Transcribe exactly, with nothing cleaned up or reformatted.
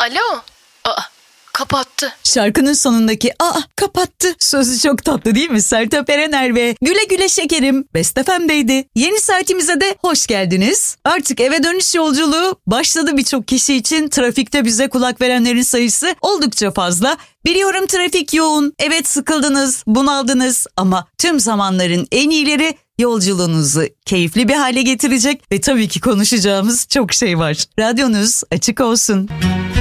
Alo. Aa, kapattı. Şarkının sonundaki aa kapattı sözü çok tatlı değil mi? Sertab Erener ve Güle Güle Şekerim Best F M'deydi. Yeni saatimize de hoş geldiniz. Artık eve dönüş yolculuğu başladı birçok kişi için. Trafikte bize kulak verenlerin sayısı oldukça fazla. Biliyorum trafik yoğun, evet sıkıldınız, bunaldınız ama tüm zamanların en iyileri yolculuğunuzu keyifli bir hale getirecek ve tabii ki konuşacağımız çok şey var. Radyonuz açık olsun.